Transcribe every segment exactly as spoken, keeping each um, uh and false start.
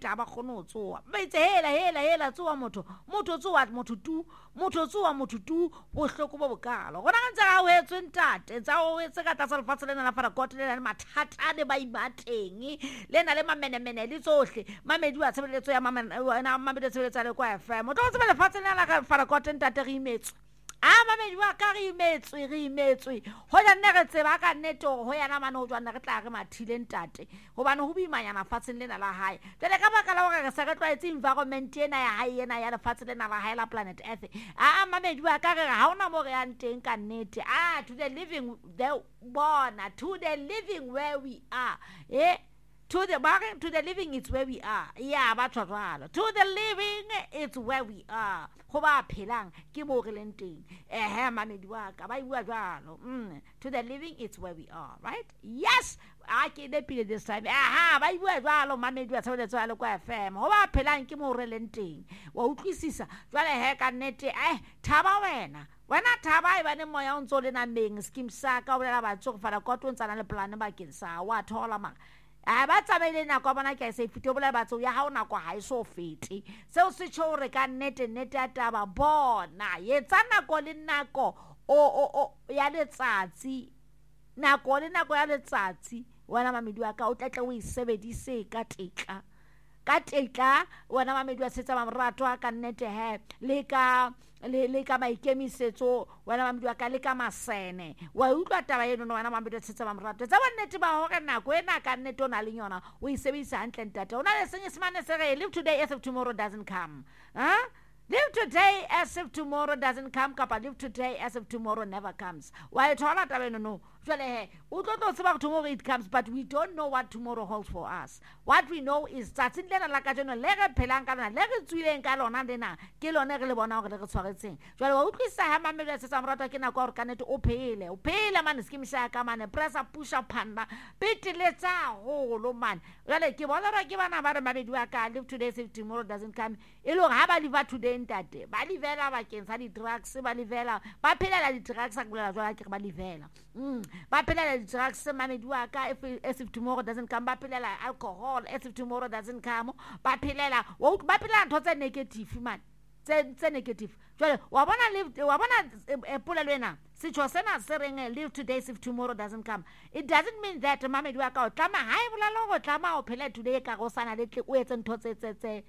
feta ba kgone ho tsoa ba itse hela hela hela tsoa motho motho tsoa motho tu motho tsoa motho tu bohloko bo bokalo gona ntse ga o etswe ntate tsa o etse ka tsa lefatshe lena la Farakot le na le mathata le ba imateng le na le mamenemene le tsohle mamedi wa tshebeletso ya mamena mamedi tshebeletso le kwa F M o tlo tsebe lefatshe lena la Farakot ntate re imetswe a mamedi wa ka re imetswe re imetswe ho ya nne re tseba ka nnete ho yana mane ho jwana re tla re mathile ntate hobane ho boimanyana fatshe lena la hae tele ka baka la hore re sa re tlwaetse environment ena ya hae ena ya lefatshe lena la hae la planet Earth a mamedi wa ka re ha ona mo re ya nteng ka nnete ah to the living the born to the living where we are eh to the bargain to the living it's where we are yeah ba tshwara to the living it's where we are go ba phelang ke mo re leng teng eh mamedi wa ka ba bua jalo mm to the living it's where we are right yes a ke le pile this time aha ba bua jalo mamedi wa tshebeletso ya le kwa F M go ba phelang ke mo re leng teng wa utlwisisa jwale he ka nnete eh thaba wena wena thaba e bane moya o ntso le na meng scheme sa ka o bolela batho go Farakot o ntsana le plan ba ke sa wa thola mang a ba tsabele nako a bona ke se fite o bolela batho ya ha ona kwa ha iso fete se o se tšho re ka nnete nnete ya taba bona yetsa nako le nako o o ya letsatsi nako le nako ya letsatsi wena mamedi wa ka o tlatla o isebedise ka tetla ka tetla wena mamedi wa setsa mamrato ka nnete he le ka le le ka maikemisetso wena mamedi wa ka le ka masene wa utlwa taba eno wena mamedi wa setsa mamrato tsa bonnete ba hore nako ena ka nnete ona le yona o isebedisa hantle ntate ona le senye semane se re live today as if tomorrow doesn't come huh live today as if tomorrow doesn't come kapa live today as if tomorrow never comes wa e thola taba eno no jwale he o tlo tlo tseba tomorrow it comes but we don't know what tomorrow holds for us what we know is tsatsing lena la ka jeno le re phelang ka lona le re tswileng ka lona lena ke lona re le bona gore re tshwaretseng jwale wa utlwisa ha mamelo se samrato ke nako gore kanete o phele o phele man skimi sha ka mane pressa push up panda bitiletsa holo man jwale ke bona re ke bana ba re mabedi wa ka live today as if tomorrow doesn't come e lo ha ba live today ntate ba livela ba kentsha di drugs ba livela ba phela di drugs a kulela jwale ke ba livela mm ba phela di drugs mamedi wa ka if as if tomorrow doesn't come ba phela alcohol as if tomorrow doesn't come ba phela ba phela ntho tse negative man tse tse negative jwale wa bona live wa bona polelo ena setsho sena se reng live today as if tomorrow doesn't come it doesn't mean that mamedi wa ka o tlama ha e bolalo go tlama o phela today ka go sana le tle o etse ntho tse tse tse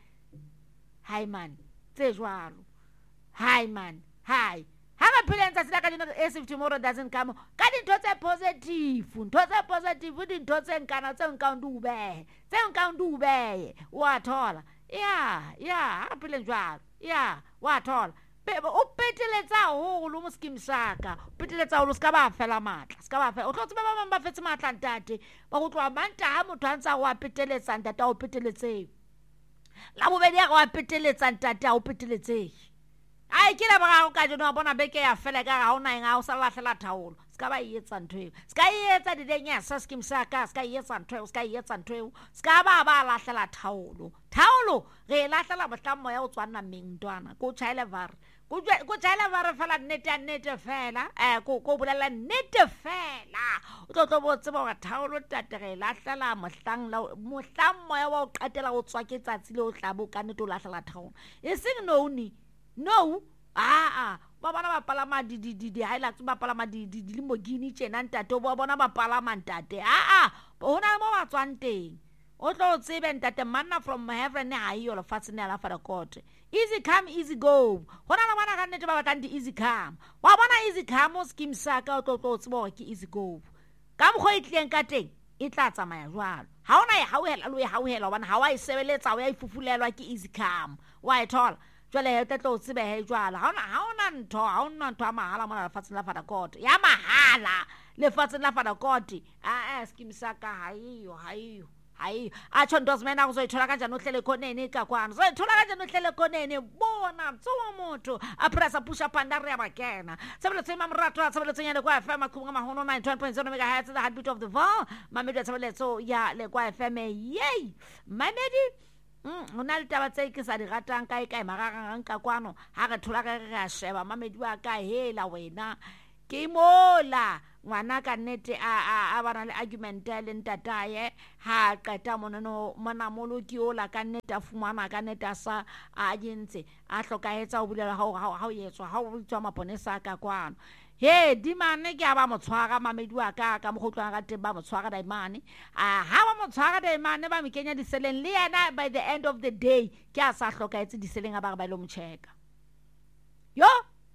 hi man tse jwalo hi man hi ha ba phela ntse tsela ka dino as if tomorrow doesn't come ka dintho tse positive ntho tse positive dintho tse nkana tse nka ndube tse nka ndube wa thola ya ya ha phela jwalo ya wa thola bebe o peteletsa ho lo mo skim saka peteletsa ho lo ska ba fela matla ska ba fela o tlo tseba ba ba fetse matla ntate ba go tloa manta ha motho a ntsa wa peteletsa ntate o peteletse la bobedi ya go peteletsa ntate o peteletse ai ke la ba ka jeno bona beke ya fela ka ga ona nga o sa lahlela thaolo ska ba yetsa ntwe ska yetsa di denya sa skim saka ska yetsa ntwe ska yetsa ntwe ska ba ba lahlela thaolo thaolo re lahlela botlamo ya o tswana mengdwana ko chaile var go go chaile var fela nnete nnete fela eh go go bolela nnete fela o tlo tlo botse ba thaolo tate re lahlela mohlang la mohlamo ya wa o qatela o tswa ke tsatsi le o tlabo ka nnete o lahlela thaolo e seng no ni no ah ah ba bona ba palama di di di highlights ba palama di di Lamborghini tjena ntate o ba bona ba palama ntate ah ah bona mo ba tswang teng o tlo tsebe ntate manna from heaven ha iyo le fatshe ne la Farakot easy come easy go hona la bana ka nnete ba batlang di easy come wa bona easy come o scheme saka o tlo tlo tsebo ke easy go ka mo go itleng ka teng e tla tsamaya jwalo ha ona e hauhela lo e hauhela bana ha wa e sebeletsa o ya ifufulelwa ke easy come wa e thola jwale he tlo tsebe he jwala ha ona ha ona ntho ha ona ntho a mahala mona lefatsheng la Farakot ya mahala lefatsheng la Farakot a a scheme saka ha iyo ha iyo hayi atsho ndozimena uzoyithola kanjani uhlele khoneni ikakwana uzoyithola kanjani uhlele khoneni bona tsomo motho a pressa pusha pandare ya bakena sebeletse mamrato a sebeletse nyane kwa F M khunga mahono nine point zero megahertz the heartbeat of the vol mamedi sebeletse ya le kwa F M yey mamedi mm ona le taba tse ke sa di ratang kae kae mararang ka kwano ha re thola ka re a sheba mamedi wa ka hela wena ke mola ngwana ka nnete a a bana le argument le ntataye ha qeta monono monamolo ke ola ka nnete a fumana ka nnete a sa a dintse a hlokahetsa ho bulela ha ha o yetswa ha o tswa maponesa ka kwano he di mane ke aba motshwara mamedi wa ka ka mogotlwa ga teng ba motshwara daimane a ha ba motshwara daimane ba mekenya diseleng le yana by the end of the day ke a sa hlokaetse diseleng a ba ba ile mo checka yo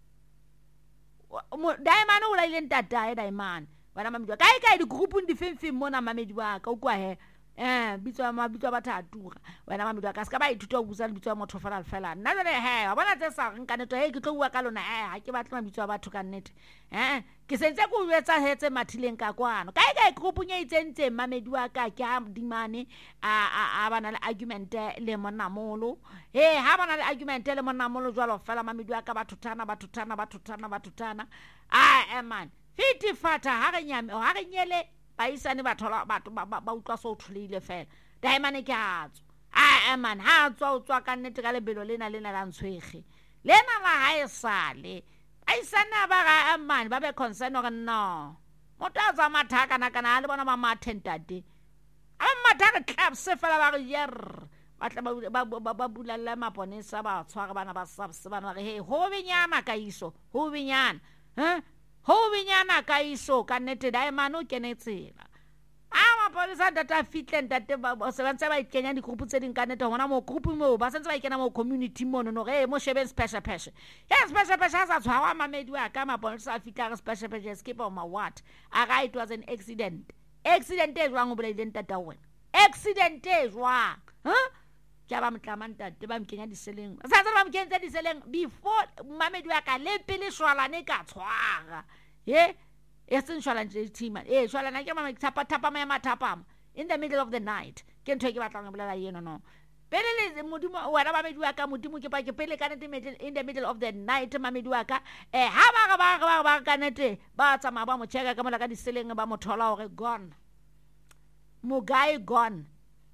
daimane o la ile ntata e daimane bana mamedi wa kai kai di groupung di fimfim mona mamedi wa ka o kwa he eh bitso ma bitso ba thatura wena mamedi wa ka ska ba ithuta go butsa bitso motho fela fela nna le he wa bona tse sa nka neto he ke tlo bua ka lona eh ha ke batla mabitso a batho ka nnete eh ke sentse go wetsa hetse mathileng ka kwano kai kai groupung e itsentse mamedi wa ka ke ha dimane a a bana le argument le monamolo he ha bana le argument le monamolo jwalo fela mamedi wa ka batho thana batho thana batho thana batho thana ah eh man fiti fata ha re nyame ha re nyele ba isane ba thola batho ba utlwa so thulile fela daimane ke hatso a man ha tswa o tswa ka nnete ka lebelo lena lena la ntshwege lena la ha esale ba isane ba ga man ba be concern gore no motho a tsama thaka na kana le bona mama tentate a mathaka club se fela ba re yer ba tla ba ba bulalla maponesa ba tshwara bana ba subs bana re he ho benyana ka iso ho benyana ha ho binyana ka iso ka nnete daimane o kenetsela a maponesa data fitle ntate ba se ba ntse ba ikenya di group tse ding ka nnete hona mo group mo ba sentse ba ikena mo community mo no re mo shebe special passion yes special passion sa tshwarwa mamedi wa ka maponesa a fitla special passion skip on my what a ga it was an accident accident e jwang o bolele ntata wena accident e jwang ha ke ba mtlamanta te ba mkenya diseleng sa tsa ba mkenya diseleng before mamedi wa ka le pele shwalane ka tshwara ye eseng shwalane team eh shwalane ke mama tapa tapa ma matapa in the middle of the night ke ntwe ke batlang bolela yeno no pele le modimo wena mamedi wa ka modimo ke pa ke pele ka nete in the middle of the night mamedi wa ka eh ha ba ba ba ba ka nete ba tsama ba mo cheka ka mola ka diseleng ba mo thola hore gone mo guy gone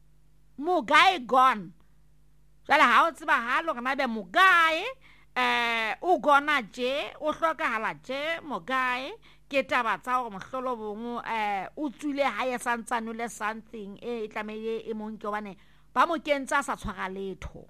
mo guy gone jale ha o tseba ha lo gona be mogae eh o gona je o hlokahala je mogae ke taba tsa go mohlolo bongo eh o tswile ha ya santsano le something e tlamele e monke bane ba mo kentsa sa tshwara letho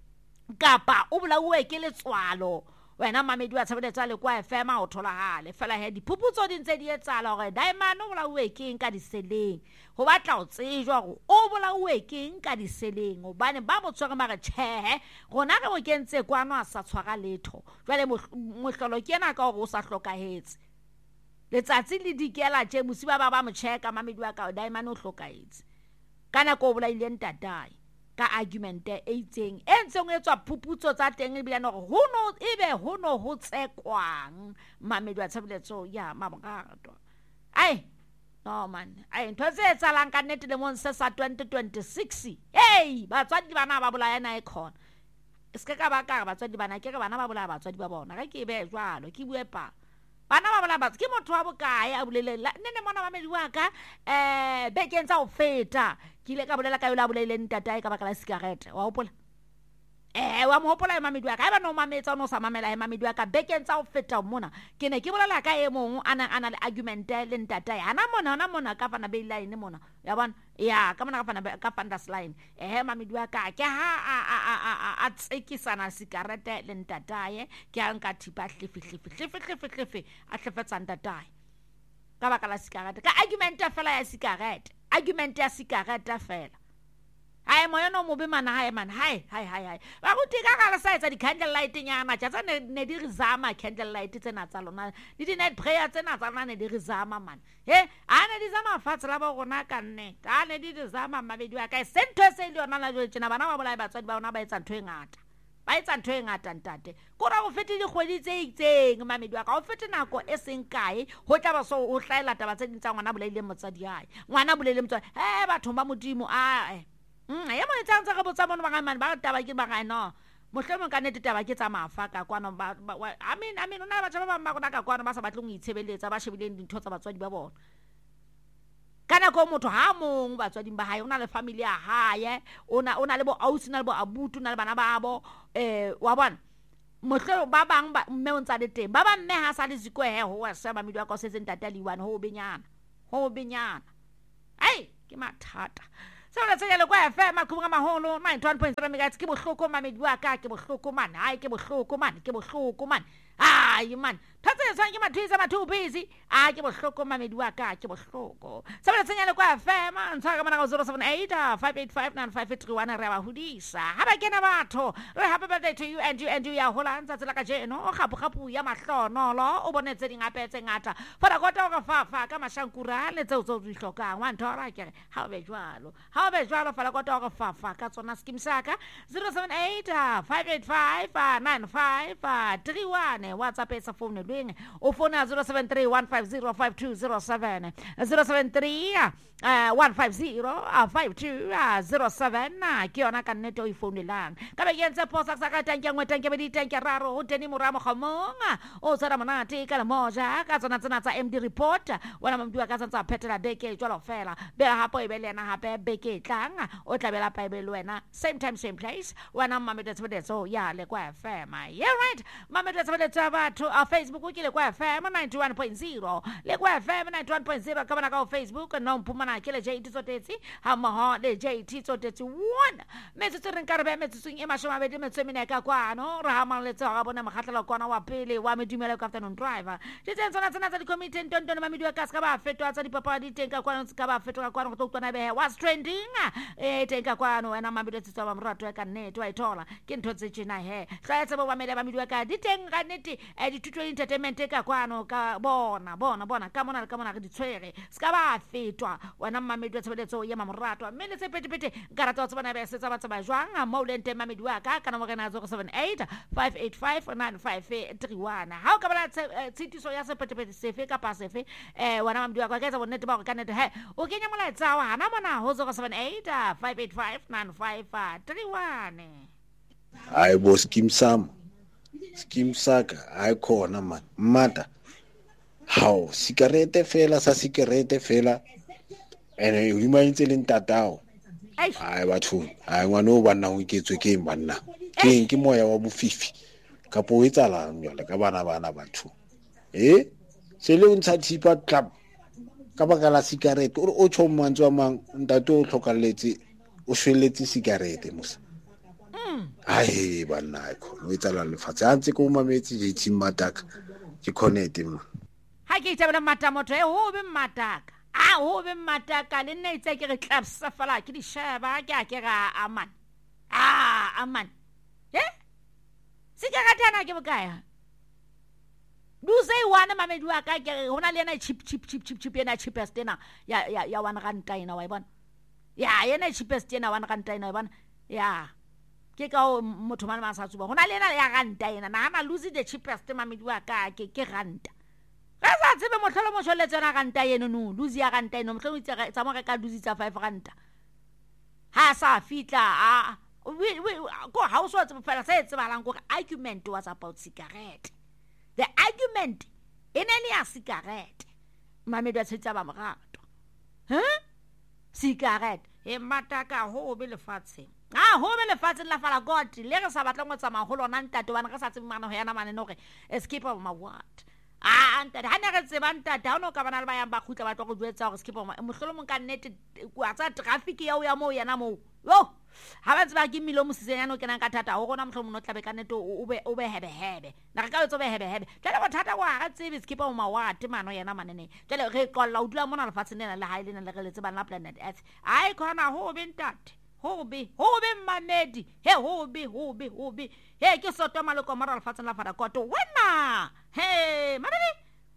kapa o bolauwe ke letswalo wena mamedi wa tshebeletsa le kwa F M o thola hale fela he diphuputso di ntse di etsala gore daimane o bolauwe ke eng ka diseleng go batla o tsejwa go o bolauwe ke eng ka diseleng o bane ba mo tshware mare tshehe gona re mo kentse kwano a sa tshwara letho jwale mohlolo ke ena ka gore o sa hlokahetse letsatsi le dikela tše musiba ba ba mo checka mamedi wa ka daimane o hlokahetse kana go bolaile ntatai ka argument e itseng e ntseng e tswa phuputso tsa teng e bilana gore ho no ebe ho no ho tsekwang mamedi wa tshebeletso ya mabogato ai no man ai ntho tse etsalang ka nnete le monse sa twenty twenty-six hey batswadi bana ba bolayana e khona eske ka ba ka batswadi bana ke re bana ba bolaya batswadi ba bona ka ke be jwalo ke bue pa bana ba bolaya batho ke motho wa bokae a bolelela nne mona mamedi wa ka eh bekeng tsa o feta ke ile ka bolela ka yo la bolele ntata e ka baka la cigarette wa hopola eh wa mo hopola mamedi wa ka ba no mametsa no sa mamela e mamedi wa ka bekeng tsa o feta mona ke ne ke bolela ka e mong ana ana le argument le ntata ya ana mona ana mona ka fana be line mona ya bona ya ka mona ka fana ka fanda line eh mamedi wa ka ke ha a a a a tsekisana cigarette le ntata ye ke a nka thipa hlifi hlifi hlifi hlifi hlifi a hlefetsa ntata ka baka la cigarette ka argument fela ya cigarette argument ya cigarette fela ai moyo no mobe mana hai man hai hai hai hai ba go tika ka la sa etsa di candle light nyana tsa ne ne di re zama candle light tsena tsa lona di di night prayer tsena tsa ne di re zama man he ana di zama fatse la ba gona ka nne ta ne di di zama mabedi wa ka sento se le yona la jo tsena bana ba bolai batswadi ba ona ba etsa ntho e ngata ba etsa ntho e ngata ntate go ra go fete di kgwedi tse itseng mamedi wa ka o fete nako e seng kae ho tla ba so o hlaela taba tse dintsa ngwana bolaile motsadi hae ngwana bolaile motsadi eh batho ba modimo a eh mm ya mo etsa ntse ga botsa bona ba ga mane ba taba ke ba ga no mohlomong ka nete taba ke tsa mafa ka kwana ba I mean I mean ona ba tshaba ba ba ka kwana ba sa batle go itshebeletsa ba shebileng dintho tsa batswadi ba bona kana go motho ha mong batswadi ba hae ona le family ya hae ona ona le bo ausi na le bo abutu na le bana ba bo eh wa bona mohlo ba bang ba mme o ntsa le teng ba ba mme ha sa le ziko he ho wa sa mamedi wa ka se ntata liwane ho benyana ho benyana ai ke mathata so let's say le kwa F M khunga maholo ninety-one point three megahertz ke bohloko mamedi wa ka ke bohloko man ai ke bohloko man ke bohloko man ai man thatse tsang ke mathisa mathu busy ai ke bohloko mamedi wa ka ke bohloko so let's say le kwa F M ntshaka mana zero seven eight five eight five nine five three one re ba hudisa ha ba kena batho re happy birthday to you and you and you ya hola ntsa tsela ka jeno o gapu gapu ya mahlono lo o bonetse dingape tse ngata fara kota go fafa ka mashankura le tse tso di hlokang wa nthora ke ha be jwalo ha be jwalo fara kota go fafa ka tsona skim saka zero seven eight five eight five nine five three one WhatsApp sa phone lweng o phone zero seven three one five zero five two zero seven zero seven three one five zero five two zero seven ke yona ka nnete o phone lang ka be yentse posa sa ka tanke ngwe tanke be di tanke raro o teni moramo khamonga o tsara monate ka la moja ka tsona tsena tsa M D report wala mamdi wa ka tsa phetela beke jwalo fela be hapo e be lena hape beke tlang o tlabela pa e be lwena same time same place wana mamedi tshebetso ya le kwa F M yeah right mamedi tshebetso ba to Facebook ke le kwa F M ninety-one point zero le kwa F M ninety-one point zero ka bana ka Facebook no mpumana ke le J T tsotetse ha mo le J T tsotetse one metso tse reng karbe metso tseng e mashoma be di metso mena ka kwano re ha mang le tsa ga bona makgatlela kwana wa pele wa medumela ka afternoon driver di tsena tsona tsena tsa di committee ntonto mamedi wa ka ska ba fetwa tsa di papa di teng ka kwano ska ba fetwa kwano go tsona be what's trending e teng ka kwano wena mamedi tsa ba mrato ka nnete wa itola ke ntho tse tsena he tla tsa ba mamedi mamedi wa ka di teng ka nnete e di tuto entertainment ka kwano ka bona bona bona ka mona ka mona re di tshwere ska ba fetwa wena mamedi wa tshebetso ya mamrato mme le tse pete pete garata tsona be se tsa ba tsa ba jwang mo le nteng mamedi wa ka kana mo rena zero seven eight five eight five nine five three one ha o ka bala tshitiso ya se pete pete sefe ka pa sefe eh wena mamedi wa ka ka tsa bonnete ba go ka nnete he o kenya molaetsa wa hana mona ho zero seven eight five eight five nine five three one ai bo skim sam skim saka ai khona man mata how sigarete fela sa sigarete fela ene o imantse le ntatao ai batho ai ngwana o bana o iketswe ke manna ke ke moya wa bofifi ka po etsala nyole ka bana bana batho eh se le untsha thipa club ka baka la sigarete o o tshomantswa mang ntato o tlhokaletse o shweletse sigarete musa ai bana ikho o etsala lefatshe a ntse ko mametse J T Mataka ke connect mo ha ke tsabela mata motho e ho be mataka a ho be mataka le nne itse ke re club sa fala ke di sheba ke a ke ga aman ah aman eh sigarete ana ke bokaya du say one mamedi wa ka ke re hona le ena chip chip chip chip chip ena cheapest ena ya ya ya one rand ina wa ibona ya ena cheapest ena one rand ina wa ibona ya ke ka o motho mana ma sa tsuba hona le ena ya ranta ena na ana lose the cheapest mamedi wa ka ke ke ranta ga sa tsebe mohlolo mo tshweletse na ranta eno no lose ya ranta eno mohlolo itse tsa mo ka lose tsa five ranta ha sa fitla a we we go house wa tseba fela se tseba lang go argument was about cigarette the argument enele ya cigarette mamedi wa tsetsa ba morato huh cigarette e mataka ho be lefatshe ah ho be lefatshe la fala god le re sa batla ngo tsamaya ho lona ntate wa re sa tsebe mana ho yana mane no re escape of my what ah ntate ha ne re tseba ntate ha no ka bana le ba yang ba khutla ba tlo go jwetsa go escape of my mohlolo mo ka nnete kwa tsa traffic ya o ya mo yana mo yo ha ba tseba ke milo mosisenya no kenang ka thata ho gona mohlolo mo tlabe ka nnete o be o be hebe hebe na re ka o tsobe hebe hebe tla go thata wa ga tsebe escape of my what mano yana manene tla re qolla o dula mona lefatshe nena le ha ile le re letse bana planet earth ai khona ho be ntate ho be ho be mamedi he ho be ho be ho be he ke soto maloko mara lefatshe la fara koto wena he mamedi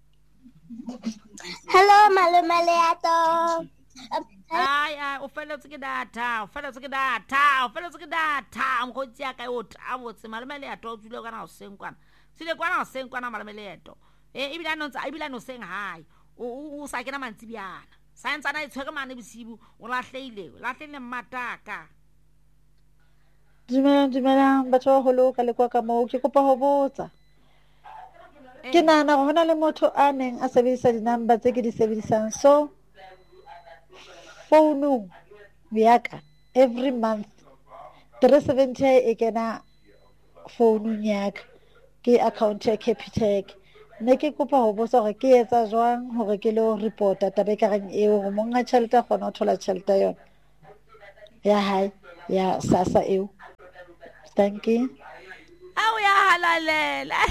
hello malome leato ai ai o feletse ke data o feletse ke data o feletse ke data mo go tsia ka o ta botse malome leato o tsule kana o senkwana sile kwana o senkwana malome leato e ibila no tsa ibila no seng hai o o sa kena mantsibiana saentsana e tshwere mane bosibu o lahleile lahleile mataka Dumelang dumelang batho ba holo ka lekwa ka mo ke kopa ho botsa ke nana go hona le motho a neng a sebedisa di-number tse ke di sebedisang so phone ya ka every month three seventy e kena phone ya ka ke account ya Capitec. Ne ke kopa ho botsa hore ke etsa jwang hore ke lo reporta taba ka reng eo hore monga tjhelete a kgona ho thola tjhelete yona ya hae ya SASSA eo. Thank you. Au ya halalela.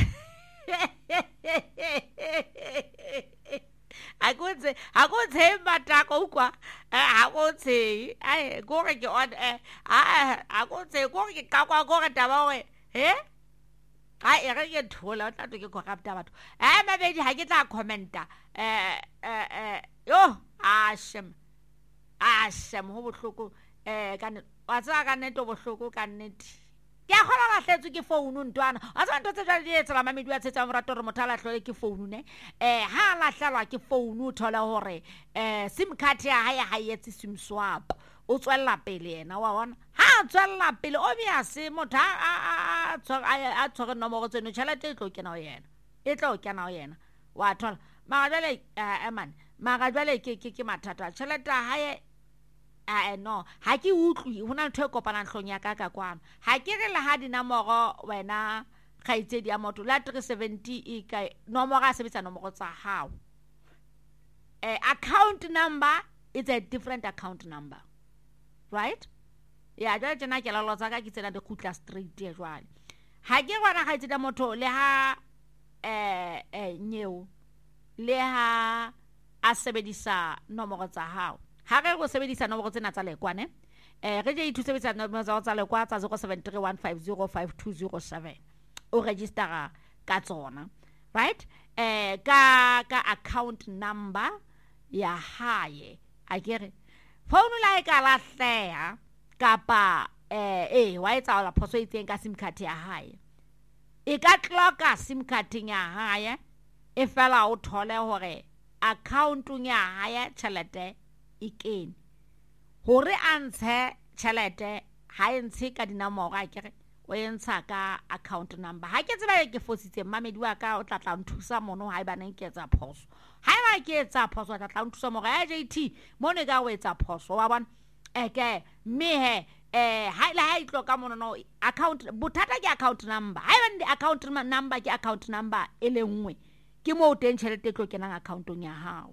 Akutse akutse matako kwa akutse ai go ke on eh akutse go ke ka kwa go ke taba we eh ai e re ke thola o tla to ke go rapta batho eh mabedi ha ke tla commenta eh eh yo ashem ashem ho bohloko eh ka ne wa tsa ka ne to bohloko ka nnete ke a gola lahletswe ke phone ntwana a tsa ntse tsa di etsa mamedi wa tsetsa morato re mothala hlole ke phone ne eh ha lahlalwa ke phone o thola hore eh sim card ya ha ya ha yetse sim swap o tswella pele yena wa bona ha tswella pele obvious motho a a a tsore nomoro tseno tšhelete e tlo kena o yena e tlo kena o yena wa thola magajale eh man magajale ke ke ke mathata tšhelete ha ye ah no ha ke utlwi hona ntho e kopana hlong ya ka ka kwana ha ke re le ha dinamoro wena ga itse di ya motho la three seventy e ka nomoro a sebetsa nomoro tsa hao eh account number is a different account number, right? Ya jwa tsena ke la lotsa ka ke tsena de khutla straight e jwale ha ke gona ga itse da motho le ha eh eh nyeo le ha a sebedisa nomoro tsa hao ha re go sebedisa nomoro tsena tsa lekwane eh re je ithu sebedisa nomoro tsa lekwa tsa zero seven three one five zero five two zero seven o register ka tsona, right? eh ka ka account number ya hae a kere phone la e ka lahleha kapa eh eh wa etsa la phoso itseng ka sim card ya hae e ka clocka sim card ya hae e fela o thole hore account ya hae tšhelete ikene hore a ntshe tšhelete ha e ntshe ka dinamoro a kere o entsha ka account number ha ke tseba ke fositse mamedi wa ka o tla tla nthusa mono ha e ba neng ke etsa phoso ha e ba ke etsa phoso tla tla nthusa mo ga J T mone ka o etsa phoso wa bona eke me he eh ha ila ha itlo ka mono no account bothata ke account number ha e ba ndi account number ke account number e le nngwe ke mo o teng tšhelete tlo kenang accountong ya hao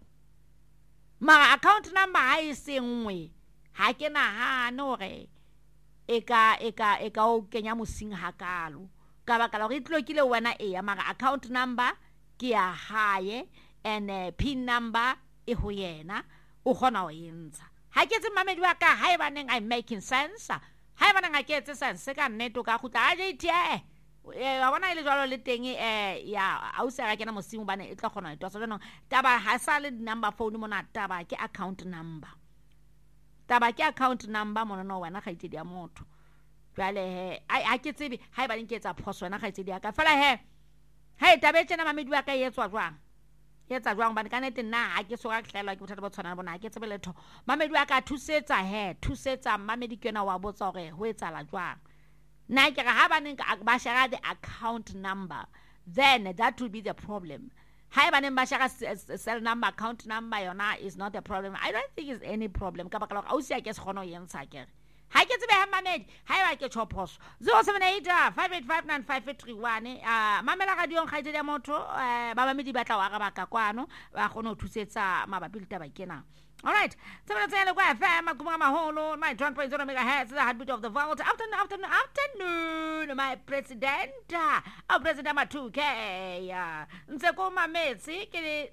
ma account number ha e se nngwe ha ke na ha no re eka eka eka o kenya mosing hakalo ka baka la re tlo kile wena e ya mara account number ke ya hae and uh, pin number e ho yena o gona o yentsa ha ke tse mamedi wa ka ha e baneng I making sense ha e baneng a ke etse sense ka nneto ka khutla a J T eh wa bona ile jwalo le teng eh ya a o se ga kena mosing bane e tla gona e tsa jeno taba ha sa le number phone mona taba ke account number taba ke account number mona no wena ga itse dia motho jwale he a ke tsebe ha e ba nke etsa phoso wena ga itse dia ka fela he he tabe tsena mamedi wa ka yetswa jwang yetsa jwang bane ka nete nna ha ke so ga hlelwa ke bothata bo tshwana bona ha ke tsebe letho mamedi wa ka thusetsa he thusetsa mamedi ke na wa botsa hore ho etsala jwang na ke ga ha ba neng ba shara the account number then that will be the problem. Hi, my name is cell number, account number, yona is not a problem. I don't think it's any problem. Kabakalo, I see I guess Hono Yen Saker. Hi, get to be Hamid. Hi, I get your post. zero seven eight five eight five nine five eight three one. Uh, Mamela Radio Haida Moto, uh, Babamidi Bata Arabaka Quano, Hono to set Mababilta by Kena. All right, so let's say, look, F M, Kumama Holo, my John Point Zero Megahertz, the heartbeat of the vault. Afternoon, afternoon, afternoon, my president, our president, my two K. Nsekoma Metsi,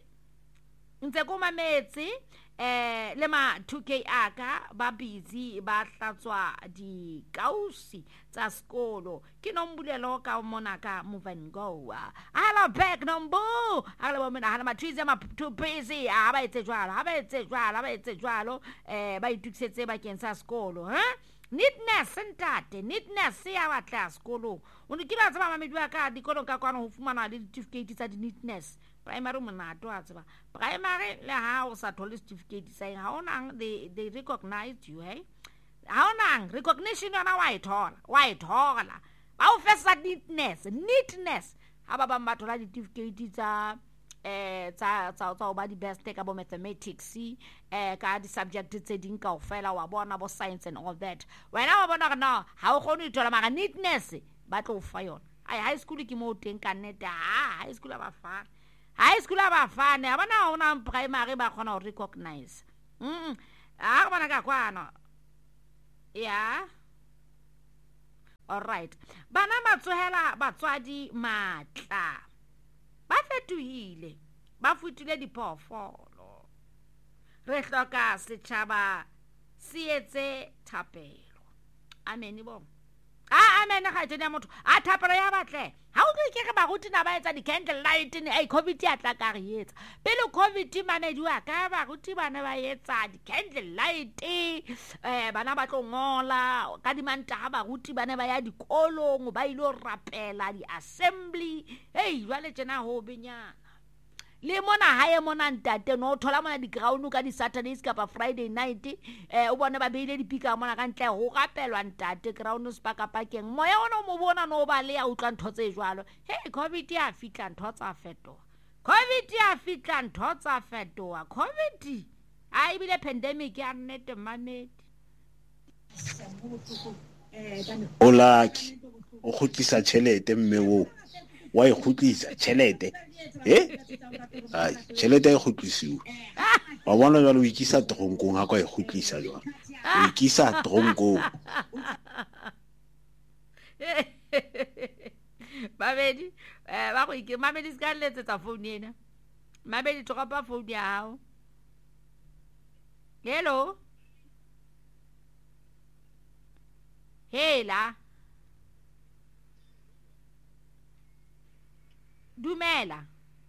Nsekoma Metsi, eh, Lema two K aka, ba busy, ba tlatswa di kausi, tsa skolo, Kinombulelo ka monaka, move and go. Hello, back number. Hello, woman, I had my trees, I'm too busy. I have it, I have it, I have it, eh, by two sets by Kansas skolo, huh? Neatness and that, neatness, see our class skolo. When you give us a midwaka, the Kono Kakano, Fumana, certificate at neatness. Primary man, primary house at all certificate saying how long they, they recognize you, eh? How long recognition on a white hall, white hall. Our first neatness, neatness. How about Matola certificate? Uh, eh, it's about the best take about mathematics, see, eh, the subject it's a dinka of fellow about about science and all that. When I want to know how can you tell about neatness, battle fire. ai high school ke mo teng ka nnete ha high school ba fana high school ba fana abana ona primary ba khona ho recognize mm a bana ka kwana yeah all right bana matsohela batswadi matla ba fetohile ba futile diphoofolo re hloka setjhaba se etse thapelo amen bo a amen ga tsena motho a thapelo ya batle ha o ke ke ba ruti na ba etsa di candle light ni ai covid ya tla ka re etsa pele covid mamedi wa ka ba ruti bana ba etsa di candle light eh bana ba tlo ngola ka di manta ha ba ruti bana ba ya dikolong ba ile rapela di assembly hey jwale tsena ho benyana le mona hae mona ntate no thola mona di ground ka di Saturdays ka pa Friday night eh o bona ba beile di pika mona ka ntle ho rapelwa ntate ground spaka pakeng moya ona mo bona no ba le ya utlwa ntho tse jwalo hey covid ya fitla ntho tsa feto covid ya fitla ntho tsa fetoa covid ai bile pandemic ya nnete mamedi o lucky o khutlisa tšhelete mme wo wa e khutlisa tšhelete eh ai tšhelete e khutlisiwa wa bona jalo o ikisa tronkong ha kwa e khutlisa jalo o ikisa tronkong babedi eh ba go ike mamedi ska letse tsa phone ena mabedi to pa phone ya hao hello hela dumela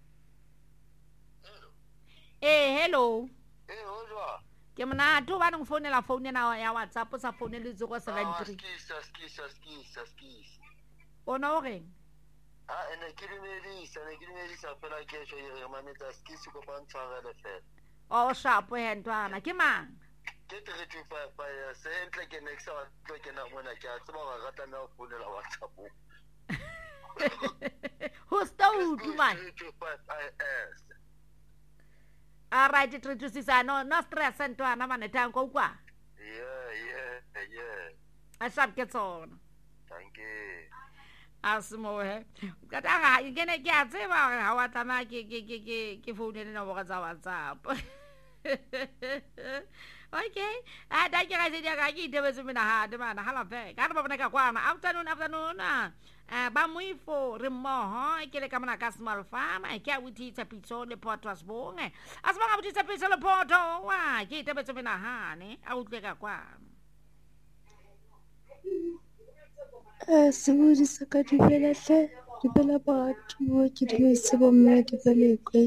eh hello eh hoja ke mona to ba nang phone la phone na ya WhatsApp sa phone le zero seven three skisa skisa skisa skisa ona o reng ah ene ke dinedisa ne ke dinedisa fela ke sho ye mameta skisa go bantshwara le fela o shapo he ntwana ke mang ke three two five ba ya sentle ke next one tlo ke na mona ke a tsaba ga rata na phone la WhatsApp who's the man all right three two six no no stress ntwana mane tango kwa yeah yeah yeah asap ke tsona thank you asmo he kata ga ngene ke a tseba ha wa tama ke ke ke ke ke phone le no ga tsa WhatsApp okay ah da ke ga se dia ga ke tebetse mina ha de mana hala fe ka ba bona ka kwana afternoon afternoon ah ba muifo re moho ke le ka mona ka small farm ke a uthi tsapitso le potwas bonge asba ga uthi tsapitso le poto wa ke tebetse mina ha ne a utle ka kwana eh sebudi sa ka di bela hle di bela batho mo ke di se bo mme di belekwe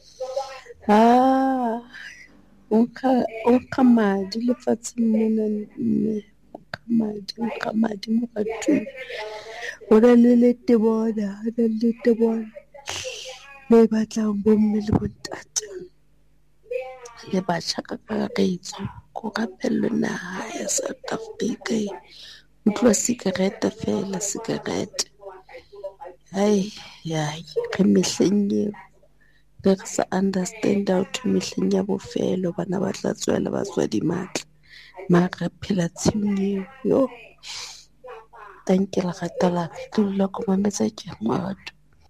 ah Oka oka madi le fatseng mona mme oka madi oka madi mo batho o le le tebona le le tebona le batlang bo mme le bontate le ba tshaka ka kaitso go kapello na ya South Africa utlo sigarete fela sigarete ai ya ke mehleng re sa understand out mehleng ya bofelo bana ba tla tswela ba tswa di matla ma re phela tshimye yo thank you la gatala tlo go mametsa ke ngwato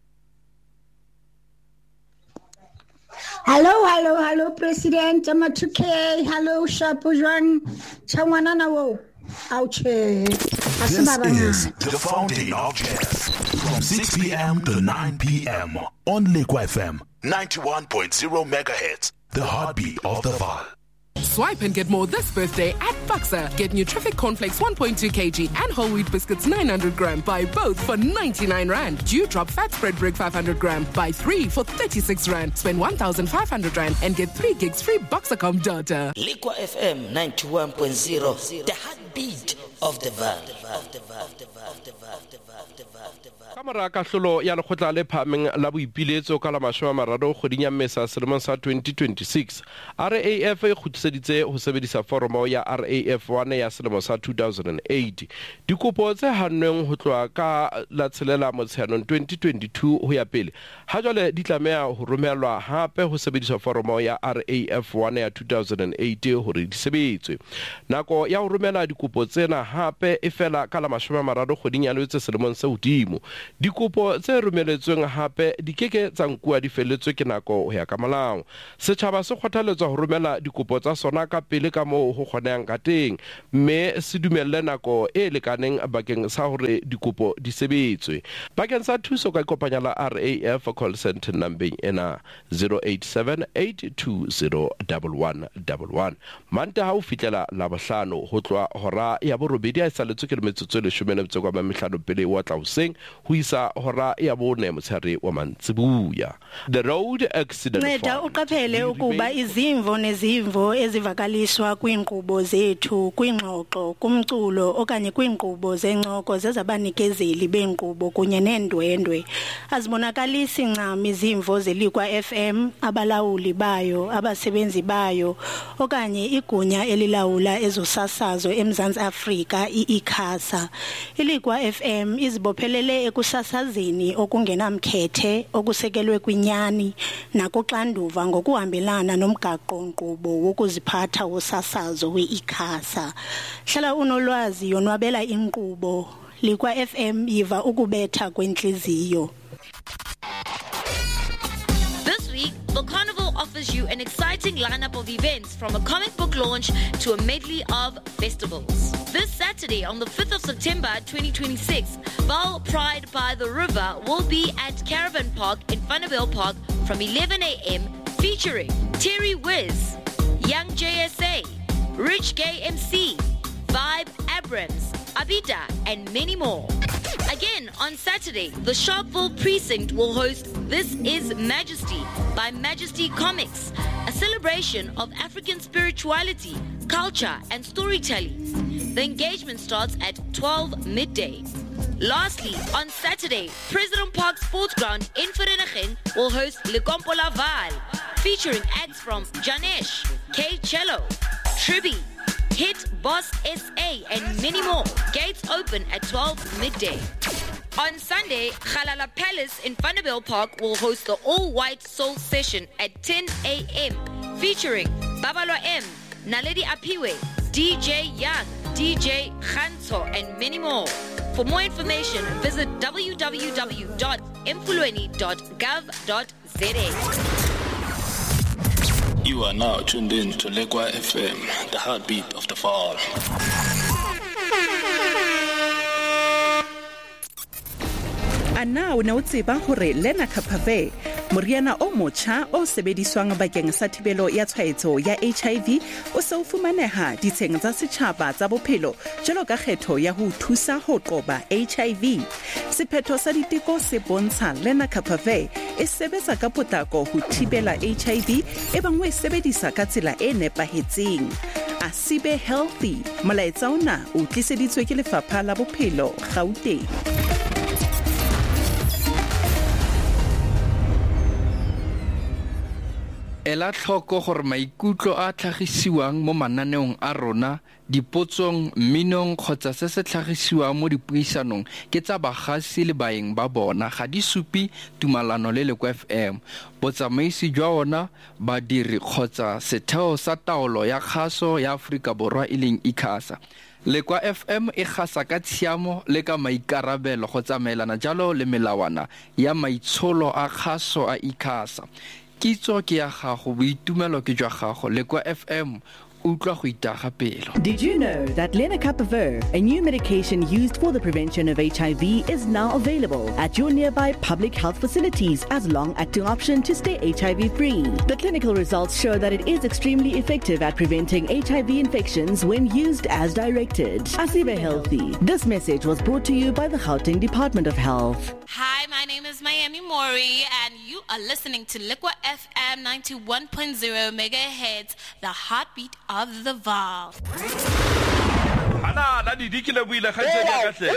hello hello hello president ama two K hello shapo jwang changwana na wo ouche This is the Fountain of Jazz from six p.m. to nine p.m. on Liquid F M ninety-one point zero megahertz, the heartbeat of the Val. Swipe and get more this birthday at Buxa. Get Nutrific Cornflakes one point two kilograms and whole wheat biscuits nine hundred grams. Buy both for ninety-nine rand. Dewdrop fat spread brick five hundred grams. Buy three for thirty-six rand. Spend one thousand five hundred rand and get three gigs free Buxacom data. Liquid F M ninety-one point zero, the heartbeat of the Val. Kamara ka hlolo ya lekgotla le phameng la boipiletso ka la mashome mararo kgoding ya Mmesa selemong sa twenty twenty-six R A F e khutliseditse ho sebedisa foromo ya R A F one ya selemo sa two thousand eight dikopo tse hannweng ho tloa ka la tshelela motsheanong twenty twenty-two ho ya pele ha jwale di tlameha ho romelwa hape ho sebedisa foromo ya R A F one ya two thousand eight hore di sebetswe nako ya ho romela dikopo tsena hape e fela fela ka la mashome a mararo kgweding ya Lwetse selemong se hodimo. Dikopo tse romeletsweng hape di keke tsa nkuwa di feletswe ke nako ho ya ka molao. Setjhaba se kgothaletswa ho romela dikopo tsa sona ka pele ka moo ho kgonehang ka teng, mme se dumelle nako e lekaneng bakeng sa hore dikopo di sebetswe. Bakeng sa thuso ka kopanya la R A F call center number ena zero eight seven eight two zero one one one one. Mante ha o fitlela la bohlano ho tloa hora ya borobedi a saletswe ke metsotso le leshome le metso kwa mehlano pele wa tla hoseng ho isa hora ya bone motshare wa mantsibuya. The road accident. Nceda uqaphele ukuba izimvo nezimvo ezivakaliswa kwinkqubo zethu kwingxoxo kumculo okanye kwinkqubo zencoko zezabanikezeli benkqubo kunye neendwendwe azibonakalisi ncam izimvo zelikwa F M, abalawuli bayo, abasebenzi bayo okanye igunya elilawula ezosasazo eMzantsi Afrika iICASA. Ilikwa F M izibophelele ekusasazeni okungenamkhethe okusekelwe kwinyani nakuxanduva ngokuhambelana nomgaqo-nkqubo wokuziphatha wosasazo weICASA. Hlala unolwazi yonwabela inkqubo. Likwa F M yiva ukubetha kwentliziyo. This week, the Carnival offers you an exciting lineup of events, from a comic book launch to a medley of festivals. This Saturday, on the fifth of September twenty twenty-six, Val Pride by the River will be at Caravan Park in Vanderbilt Park from eleven a m, featuring Terry Wiz, Young J S A, Rich Gay M C, Vibe Abrams, Abita, and many more. Again, on Saturday, the Sharpeville Precinct will host This Is Majesty by Majesty Comics, a celebration of African spirituality, culture, and storytelling. The engagement starts at twelve midday. Lastly, on Saturday, President Park Sports Ground in Vereeniging will host Le Compo Laval, featuring acts from Janesh, K Cello, Tribi, Hit Boss S A, and many more. Gates open at twelve midday. On Sunday, Khalala Palace in Vanderbilt Park will host the all-white soul session at ten a m, featuring Babalo M, Naledi Apiwe, D J Young, D J Khanto, and many more. For more information, visit w w w dot emfulweni dot gov dot z a. You are now tuned in to Lekwa F M, the heartbeat of the fall. Ana o ne o tseba hore Lena Kapave, moriana o motjha o sebediswang bakeng sa thibelo ya tshwaetso ya H I V, o se o fumaneha ditsheng tsa setjhaba tsa bophelo jalo ka kgetho ya ho thusa ho qoba H I V. Sephetho sa diteko se bontsha Lena Kapave e sebetsa ka potlako ho thibela H I V e bang o e sebedisa ka tsela e nepahetseng. Asibe Healthy, molaetsa ona o tliseditswe ke Lefapha la Bophelo Gauteng. Ela tlhoko gore maikutlo a tlhagisiwang mo mananeong a rona, dipotsong, minong kgotsa se se tlhagisiwang mo dipuisanong ke tsa bagasi le baeng ba bona, ga di supi tumalano le Lekwa F M. Botsamaisi jwa ona, badiri kgotsa setheo sa taolo ya kgaso ya Afrika Borwa e leng ICASA. Lekwa F M e gasa ka tshiamo le ka maikarabelo go tsamaelana jalo le melawana ya maitsholo a kgaso a ICASA. Kitso ke ya gago, boitumelo ke jwa gago. Lekwa F M utlwa go itaga pelo. Did you know that Lenacapavir, a new medication used for the prevention of H I V, is now available at your nearby public health facilities as a long-acting option to stay H I V-free? The clinical results show that it is extremely effective at preventing H I V infections when used as directed. Asibe Healthy. This message was brought to you by the Gauteng Department of Health. Hi, my name is Miami Mori, and you are listening to Lekwa F M ninety-one point zero megahertz, the heartbeat of the Vaal. Ana, nani dikile buile khaitse ya kahle.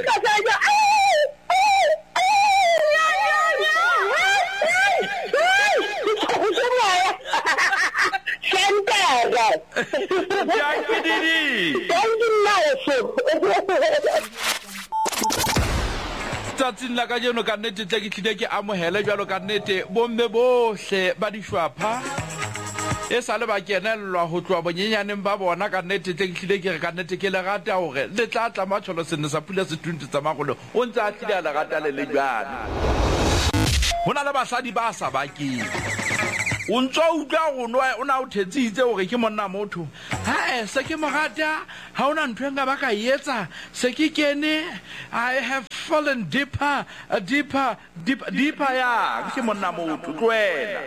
Tsatsing la ka jeno ka nnete tse ke tlile ke amohele jwalo ka nnete bomme bohle ba dishwapha e sa le ba kenellwa ho tloa bonyenyaneng ba bona ka nnete tle tlile ke re ka nnete ke le rata hore le tla tla matsholo sene sa pula se twenty tsa magolo o ntse a tlile a le rata le le jwana hona le basadi ba sa bakeng o ntso utlwa go nwa o na o thetsitse hore ke monna motho ha se ke mogata ha ona ntwe nga ba ka etsa se ke kene I have fallen deeper deeper deeper deeper ya ke monna motho tloela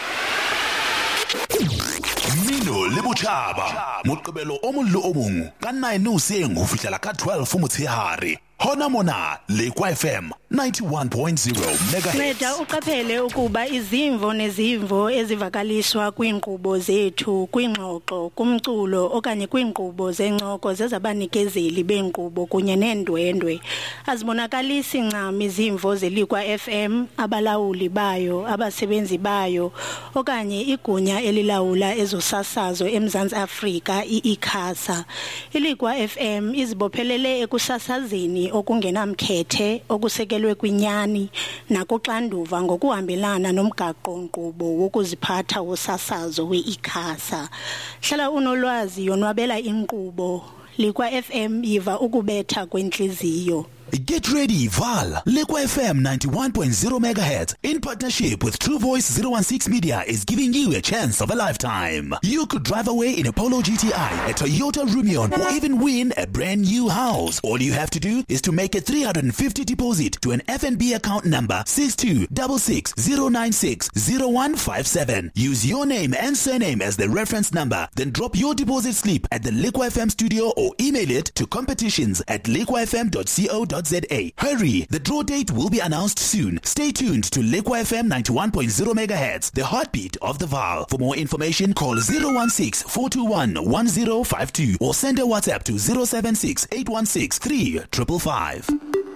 Mino le Botjhaba Moqebelo o mong le o mong ka nine hoseng ho fihlela ka twelve motshehare hona mona Lekwa F M ninety-one point zero megahertz. Nceda uqaphele ukuba izimvo nezimvo ezivakaliswa kwiinkqubo zethu kwingxoxo kumculo okanye kwiinkqubo zencoko zezabanikezeli beenkqubo kunye neendwendwe azibonakalisi ncam izimvo zeLikwa F M abalawuli bayo abasebenzi bayo okanye igunya elilawula ezosasazo eMzantsi Afrika iICASA. iLikwa F M izibophelele ekusasazeni okungenamkhethe okusekelwe kwinyani nakuxanduva ngokuhambelana nomgaqo-nkqubo wokuziphatha wosasazo we-ICASA. Hlala unolwazi yonwabela inkqubo. Likwa F M yiva ukubetha kwenhliziyo. Get ready, Val. Lekwa F M ninety-one point zero megahertz in partnership with True Voice zero one six Media is giving you a chance of a lifetime. You could drive away in a Polo G T I, a Toyota Rumion, or even win a brand new house. All you have to do is to make a three hundred fifty deposit to an F N B account number six two six six zero nine six zero one five seven. Use your name and surname as the reference number. Then drop your deposit slip at the Lekwa F M studio or email it to competitions at lekwa f m dot co dot za. Hurry, the draw date will be announced soon. Stay tuned to Lekwa F M ninety-one point zero megahertz, the heartbeat of the Val. For more information, call zero one six four two one one zero five two or send a WhatsApp to zero seven six eight one six three five five.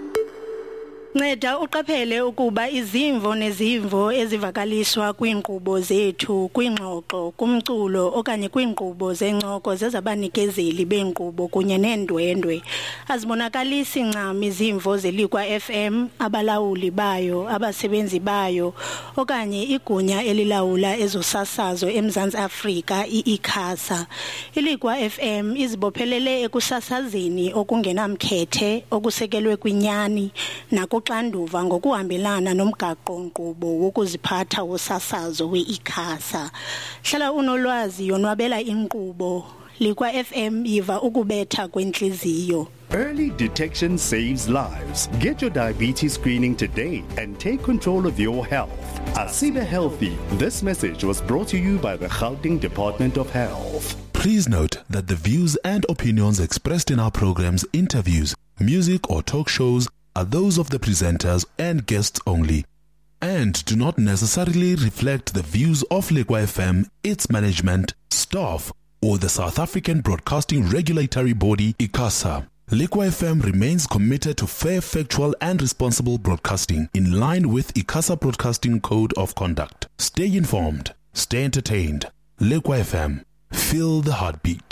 Nceda uqaphele ukuba izimvo nezimvo ezivakaliswa kwiinkqubo zethu kwingxoxo kumculo okanye kwiinkqubo zencoko zezabanikezeli beenkqubo kunye neendwendwe azibonakalisi ncam izimvo zeLikwa F M abalawuli bayo abasebenzi bayo okanye igunya elilawula ezosasazo eMzantsi Afrika iICASA. iLikwa F M izibophelele ekusasazeni okungenamkhethe okusekelwe kwinyani nako xanduva ngokuhambelana nomgaqo-nkqubo wokuziphatha wosasazo we-ICASA. Hlala unolwazi yonwabela inkqubo. Likwa F M yiva ukubetha kwenhliziyo. Early detection saves lives. Get your diabetes screening today and take control of your health. Asibe Healthy. This message was brought to you by the Gauteng Department of Health. Please note that the views and opinions expressed in our programs, interviews, music or talk shows are those of the presenters and guests only, and do not necessarily reflect the views of Lekwa F M, its management, staff, or the South African Broadcasting Regulatory Body, ICASA. Lekwa F M remains committed to fair, factual, and responsible broadcasting in line with ICASA Broadcasting Code of Conduct. Stay informed, stay entertained. Lekwa F M, feel the heartbeat.